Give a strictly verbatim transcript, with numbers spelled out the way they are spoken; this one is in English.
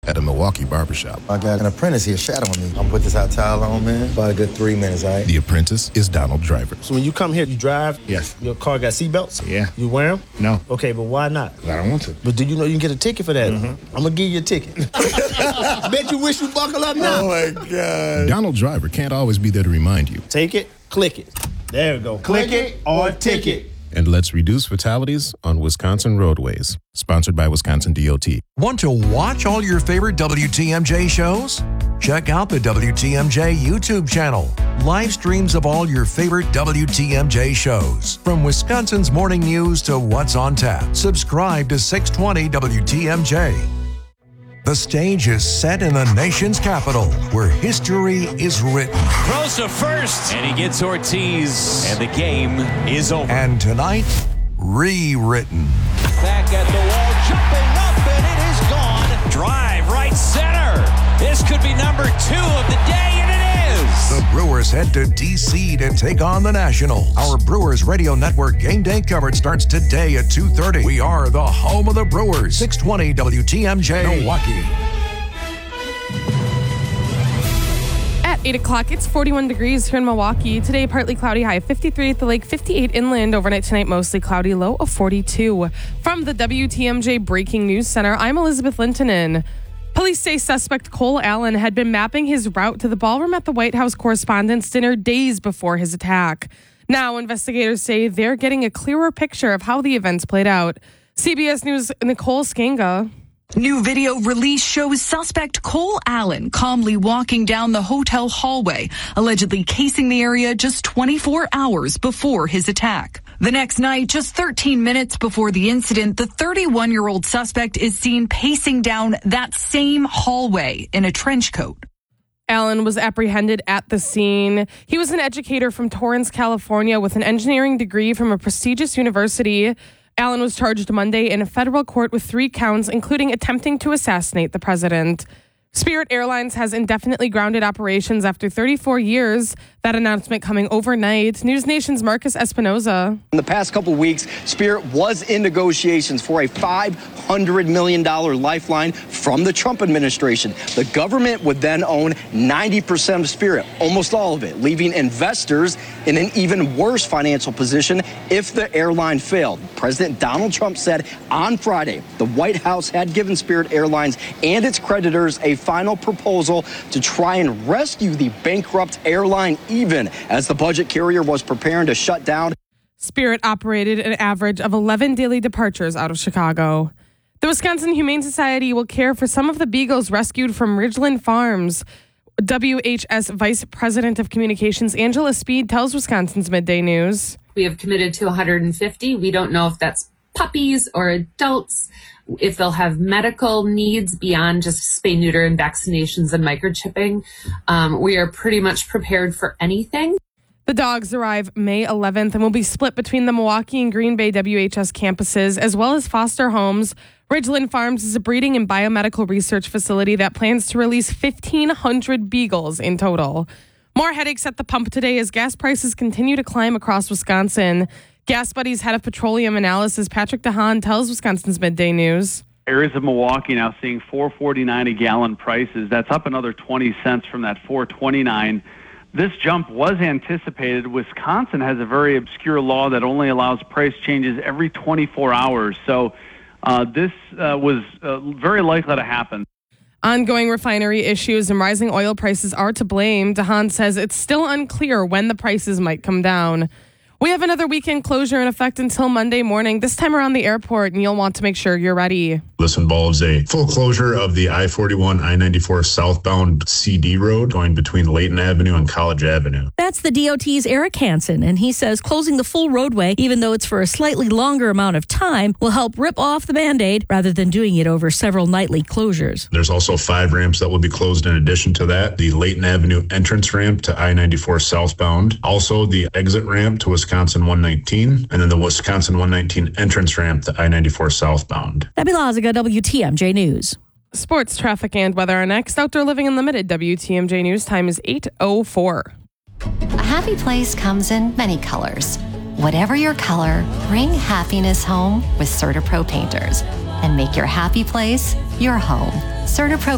at a Milwaukee barbershop. I got an apprentice here shadowing me. I'm gonna put this hot towel on, man. About a good three minutes, all right? The apprentice is Donald Driver. So when you come here, you drive? Yes. Your car got seatbelts? Yeah. You wear them? No. Okay, but why not? I don't want to. But do you know you can get a ticket for that? Mm-hmm. I'm gonna give you a ticket. I bet you wish you buckle up now. Oh, my God. Donald Driver can't always be there to remind you. Take it, click it. There we go. Click, click it or ticket. And let's reduce fatalities on Wisconsin roadways. Sponsored by Wisconsin D O T. Want to watch all your favorite W T M J shows? Check out the W T M J YouTube channel. Live streams of all your favorite W T M J shows. From Wisconsin's morning news to what's on tap. Subscribe to six twenty W T M J. The stage is set in the nation's capital, where history is written. Throws to first, and he gets Ortiz, and the game is over. And tonight, rewritten. Back at the wall, jumping up, and it is gone. Drive right center. This could be number two of the day, and it is. The Brewers head to D C to take on the Nationals. Our Brewers Radio Network game day coverage starts today at two thirty. We are the home of the Brewers. six twenty W T M J, Milwaukee. At eight o'clock, it's forty-one degrees here in Milwaukee. Today, partly cloudy, high of fifty-three at the lake, fifty-eight inland. Overnight tonight, mostly cloudy, low of forty-two. From the W T M J Breaking News Center, I'm Elizabeth Lintonen. Police say suspect Cole Allen had been mapping his route to the ballroom at the White House Correspondents' Dinner days before his attack. Now, investigators say they're getting a clearer picture of how the events played out. C B S News' Nicole Skenga. New video release shows suspect Cole Allen calmly walking down the hotel hallway, allegedly casing the area just twenty-four hours before his attack. The next night, just thirteen minutes before the incident, the thirty-one-year-old suspect is seen pacing down that same hallway in a trench coat. Allen was apprehended at the scene. He was an educator from Torrance, California, with an engineering degree from a prestigious university. Allen was charged Monday in a federal court with three counts, including attempting to assassinate the president. Spirit Airlines has indefinitely grounded operations after thirty-four years. That announcement coming overnight. News Nation's Marcus Espinoza. In the past couple of weeks, Spirit was in negotiations for a five hundred million dollars lifeline from the Trump administration. The government would then own ninety percent of Spirit, almost all of it, leaving investors in an even worse financial position if the airline failed. President Donald Trump said on Friday the White House had given Spirit Airlines and its creditors a final proposal to try and rescue the bankrupt airline, even as the budget carrier was preparing to shut down. Spirit operated an average of eleven daily departures out of Chicago. The Wisconsin Humane Society will care for some of the beagles rescued from Ridgeland Farms. W H S Vice President of Communications Angela Speed tells Wisconsin's Midday News. We have committed to one hundred fifty. We don't know if that's puppies or adults, if they'll have medical needs beyond just spay, neuter, and vaccinations and microchipping. Um, we are pretty much prepared for anything. The dogs arrive May eleventh and will be split between the Milwaukee and Green Bay W H S campuses, as well as foster homes. Ridgeland Farms is a breeding and biomedical research facility that plans to release fifteen hundred beagles in total. More headaches at the pump today as gas prices continue to climb across Wisconsin. Gas Buddy's head of petroleum analysis, Patrick DeHaan, tells Wisconsin's Midday News. Areas of Milwaukee now seeing four forty-nine a gallon prices. That's up another twenty cents from that four twenty-nine. This jump was anticipated. Wisconsin has a very obscure law that only allows price changes every twenty-four hours. So uh, this uh, was uh, very likely to happen. Ongoing refinery issues and rising oil prices are to blame. DeHaan says it's still unclear when the prices might come down. We have another weekend closure in effect until Monday morning, this time around the airport, and you'll want to make sure you're ready. This involves a full closure of the I forty-one, I ninety-four southbound C D road going between Layton Avenue and College Avenue. That's the D O T's Eric Hansen, and he says closing the full roadway, even though it's for a slightly longer amount of time, will help rip off the Band-Aid rather than doing it over several nightly closures. There's also five ramps that will be closed in addition to that. The Layton Avenue entrance ramp to I ninety-four southbound, also the exit ramp to Wisconsin one nineteen, and then the Wisconsin one nineteen entrance ramp to I ninety-four southbound. Debbie Lazaga, W T M J News. Sports, traffic, and weather are next. Outdoor Living Unlimited, W T M J News. Time is eight oh four. A happy place comes in many colors. Whatever your color, bring happiness home with CertaPro painters and make your happy place your home. CertaPro